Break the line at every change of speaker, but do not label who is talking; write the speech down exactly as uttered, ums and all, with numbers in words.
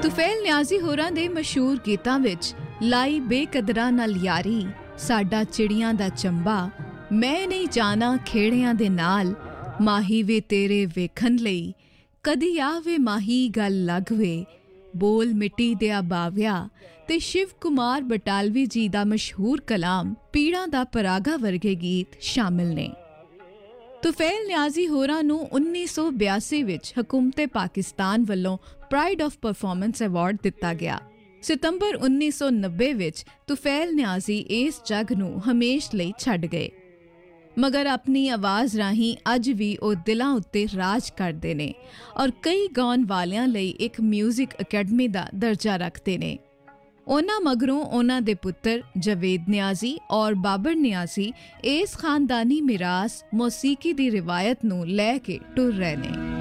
ਤੁਫੈਲ ਨਿਆਜ਼ੀ ਹੋਰਾਂ ਦੇ ਮਸ਼ਹੂਰ ਗੀਤਾਂ ਵਿੱਚ ਲਾਈ ਬੇਕਦਰਾਂ ਨਾਲ ਯਾਰੀ, ਸਾਡਾ ਚਿੜੀਆਂ ਦਾ ਚੰਬਾ, ਮੈਂ ਨਹੀਂ ਜਾਣਾ ਖੇੜਿਆਂ ਦੇ ਨਾਲ, ਮਾਹੀ ਵੇ ਤੇਰੇ ਵੇਖਣ ਲਈ, ਕਦੀ ਆਵੇ ਮਾਹੀ ਗੱਲ ਲੱਗਵੇ, ਬੋਲ ਮਿੱਟੀ ਦਿਆ ਬਾਵਿਆ ਤੇ ਸ਼ਿਵ ਕੁਮਾਰ ਬਟਾਲਵੀ ਜੀ ਦਾ ਮਸ਼ਹੂਰ ਕਲਾਮ ਪੀੜਾਂ ਦਾ ਪਰਾਗਾ ਵਰਗੇ ਗੀਤ ਸ਼ਾਮਿਲ ਨੇ। ਤੁਫੈਲ ਨਿਆਜ਼ੀ ਹੋਰਾਂ ਨੂੰ ਉੱਨੀ ਸੌ ਬਿਆਸੀ ਵਿੱਚ ਹਕੂਮਤ ਪਾਕਿਸਤਾਨ ਵੱਲੋਂ ਪ੍ਰਾਈਡ ਆਫ ਪਰਫਾਰਮੈਂਸ ਅਵਾਰਡ ਦਿੱਤਾ ਗਿਆ। ਸਤੰਬਰ ਉੱਨੀ ਸੌ ਨੱਬੇ ਵਿੱਚ ਤੁਫੈਲ ਨਿਆਜ਼ੀ ਇਸ ਜੱਗ ਨੂੰ ਹਮੇਸ਼ ਲਈ ਛੱਡ ਗਏ, ਮਗਰ ਆਪਣੀ ਆਵਾਜ਼ ਰਾਹੀਂ ਅੱਜ ਵੀ ਉਹ ਦਿਲਾਂ ਉੱਤੇ ਰਾਜ ਕਰਦੇ ਨੇ ਔਰ ਕਈ ਗਾਉਣ ਵਾਲਿਆਂ ਲਈ ਇੱਕ ਮਿਊਜ਼ਿਕ ਅਕੈਡਮੀ ਦਾ ਦਰਜਾ ਰੱਖਦੇ ਨੇ। ਉਹਨਾਂ ਮਗਰੋਂ ਉਹਨਾਂ ਦੇ ਪੁੱਤਰ ਜਵੇਦ ਨਿਆਜ਼ੀ ਔਰ ਬਾਬਰ ਨਿਆਜ਼ੀ ਇਸ ਖਾਨਦਾਨੀ ਮਿਰਾਸ ਮੌਸੀਕੀ ਦੀ ਰਿਵਾਇਤ ਨੂੰ ਲੈ ਕੇ ਟੁਰ ਰਹੇ ਨੇ।